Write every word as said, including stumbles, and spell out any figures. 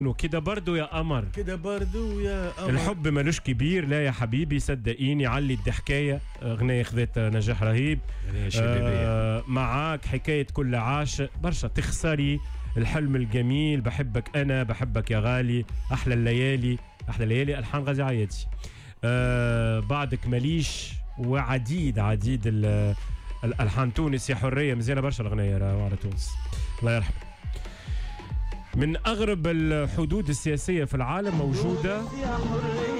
كده برضو يا قمر، كده برضو يا قمر. الحب ملوش كبير، لا يا حبيبي صدقيني، علي الضحكايه، اغنيه خذت نجاح رهيب. آه معاك حكايه كل عاشق، برشا تخسري، الحلم الجميل، بحبك انا، بحبك يا غالي، احلى الليالي، احلى الليالي، الحان غازي عياتي. آه بعدك ماليش، وعديد عديد الالحان تونس يا حريه، مزيانه برشا الاغنيه على تونس، الله يرحمه. من أغرب الحدود السياسية في العالم موجودة